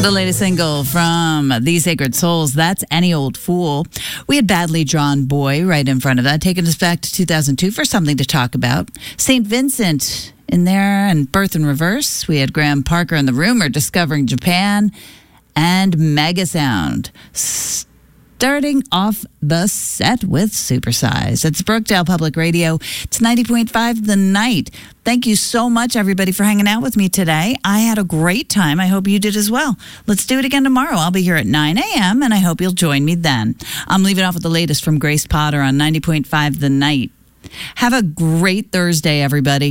The latest single from The Sacred Souls, that's Any Old Fool. We had Badly Drawn Boy right in front of that, taking us back to 2002 for something to talk about. St. Vincent in there and Birth in Reverse. We had Graham Parker and the Rumor, Discovering Japan, and Megasound. Starting off the set with Supersize. It's Brookdale Public Radio. It's 90.5 The Night. Thank you so much, everybody, for hanging out with me today. I had a great time. I hope you did as well. Let's do it again tomorrow. I'll be here at 9 a.m., and I hope you'll join me then. I'm leaving off with the latest from Grace Potter on 90.5 The Night. Have a great Thursday, everybody.